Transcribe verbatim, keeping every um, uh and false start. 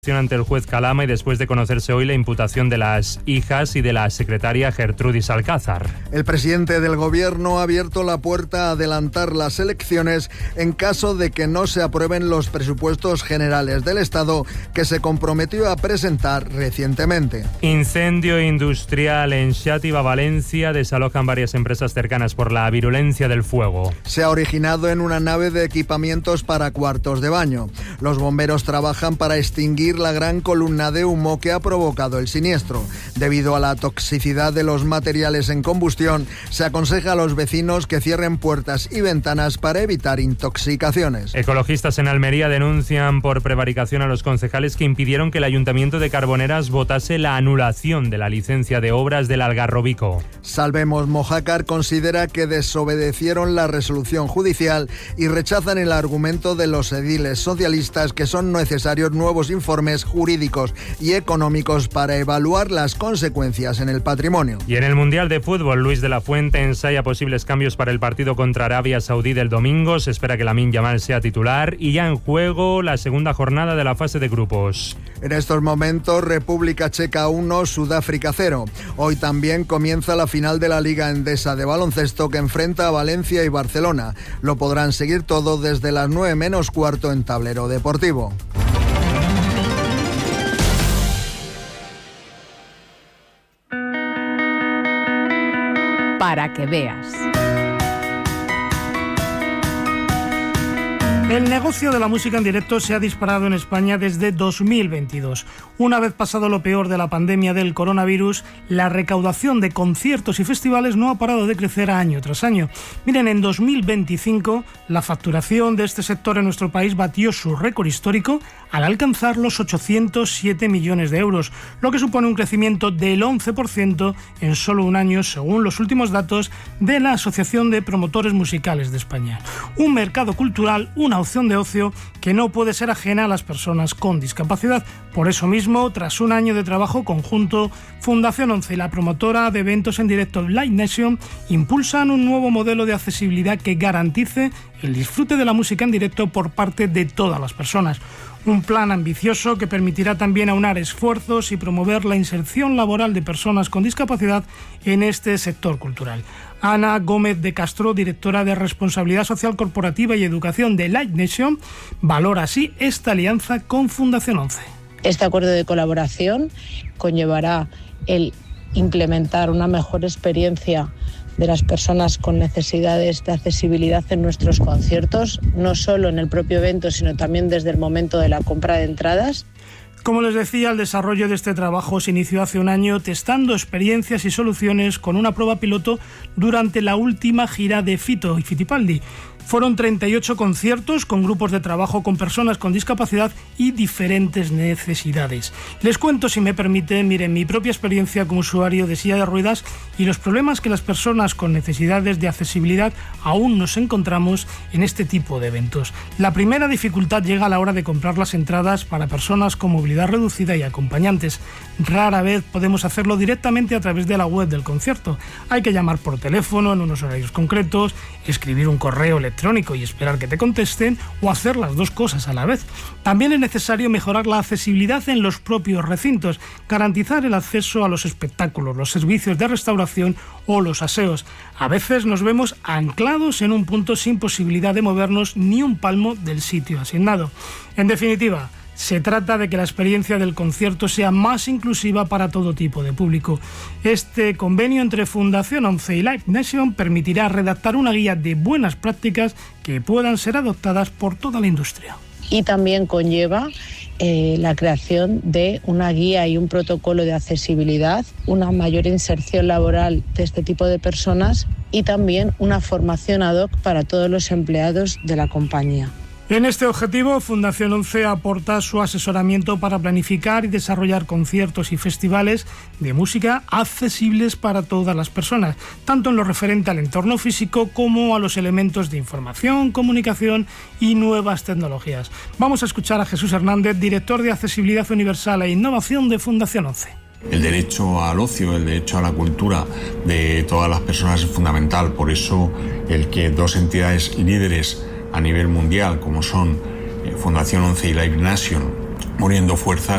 ante el juez Calama y después de conocerse hoy la imputación de las hijas y de la secretaria Gertrudis Alcázar. El presidente del gobierno ha abierto la puerta a adelantar las elecciones en caso de que no se aprueben los presupuestos generales del Estado que se comprometió a presentar recientemente. Incendio industrial en Xàtiva, Valencia. Desalojan varias empresas cercanas por la virulencia del fuego. Se ha originado en una nave de equipamientos para cuartos de baño. Los bomberos trabajan para extinguir la gran columna de humo que ha provocado el siniestro. Debido a la toxicidad de los materiales en combustión, se aconseja a los vecinos que cierren puertas y ventanas para evitar intoxicaciones. Ecologistas en Almería denuncian por prevaricación a los concejales que impidieron que el Ayuntamiento de Carboneras votase la anulación de la licencia de obras del Algarrobico. Salvemos Mojácar considera que desobedecieron la resolución judicial y rechazan el argumento de los ediles socialistas que son necesarios nuevos informes jurídicos y económicos para evaluar las consecuencias en el patrimonio. Y en el Mundial de Fútbol, Luis de la Fuente ensaya posibles cambios para el partido contra Arabia Saudí del domingo. Se espera que Lamine Yamal sea titular y ya en juego la segunda jornada de la fase de grupos. En estos momentos, República Checa uno, Sudáfrica cero. Hoy también comienza la final de la Liga Endesa de baloncesto que enfrenta a Valencia y Barcelona. Lo podrán seguir todo desde las nueve menos cuarto en Tablero Deportivo. Para que veas. El negocio de la música en directo se ha disparado en España desde dos mil veintidós. Una vez pasado lo peor de la pandemia del coronavirus, la recaudación de conciertos y festivales no ha parado de crecer año tras año. Miren, en dos mil veinticinco la facturación de este sector en nuestro país batió su récord histórico al alcanzar los ochocientos siete millones de euros, lo que supone un crecimiento del once por ciento en solo un año, según los últimos datos de la Asociación de Promotores Musicales de España. Un mercado cultural, una opción de ocio que no puede ser ajena a las personas con discapacidad. Por eso mismo, tras un año de trabajo conjunto, Fundación once y la promotora de eventos en directo Live Nation impulsan un nuevo modelo de accesibilidad que garantice el disfrute de la música en directo por parte de todas las personas. Un plan ambicioso que permitirá también aunar esfuerzos y promover la inserción laboral de personas con discapacidad en este sector cultural. Ana Gómez de Castro, directora de Responsabilidad Social Corporativa y Educación de Live Nation, valora así esta alianza con Fundación once. Este acuerdo de colaboración conllevará el implementar una mejor experiencia de las personas con necesidades de accesibilidad en nuestros conciertos, no solo en el propio evento, sino también desde el momento de la compra de entradas. Como les decía, el desarrollo de este trabajo se inició hace un año testando experiencias y soluciones con una prueba piloto durante la última gira de Fito y Fitipaldi. Fueron treinta y ocho conciertos con grupos de trabajo con personas con discapacidad y diferentes necesidades. Les cuento, si me permiten, miren, mi propia experiencia como usuario de silla de ruedas y los problemas que las personas con necesidades de accesibilidad aún nos encontramos en este tipo de eventos. La primera dificultad llega a la hora de comprar las entradas para personas con movilidad reducida y acompañantes. Rara vez podemos hacerlo directamente a través de la web del concierto. Hay que llamar por teléfono en unos horarios concretos, escribir un correo electrónico y esperar que te contesten, o hacer las dos cosas a la vez. También es necesario mejorar la accesibilidad en los propios recintos, garantizar el acceso a los espectáculos, los servicios de restauración o los aseos. A veces nos vemos anclados en un punto sin posibilidad de movernos ni un palmo del sitio asignado. En definitiva, se trata de que la experiencia del concierto sea más inclusiva para todo tipo de público. Este convenio entre Fundación once y Live Nation permitirá redactar una guía de buenas prácticas que puedan ser adoptadas por toda la industria. Y también conlleva eh, la creación de una guía y un protocolo de accesibilidad, una mayor inserción laboral de este tipo de personas y también una formación ad hoc para todos los empleados de la compañía. En este objetivo, Fundación once aporta su asesoramiento para planificar y desarrollar conciertos y festivales de música accesibles para todas las personas, tanto en lo referente al entorno físico como a los elementos de información, comunicación y nuevas tecnologías. Vamos a escuchar a Jesús Hernández, director de Accesibilidad Universal e Innovación de Fundación once. El derecho al ocio, el derecho a la cultura de todas las personas es fundamental. Por eso el que dos entidades líderes a nivel mundial, como son Fundación once y Live Nation, uniendo fuerzas,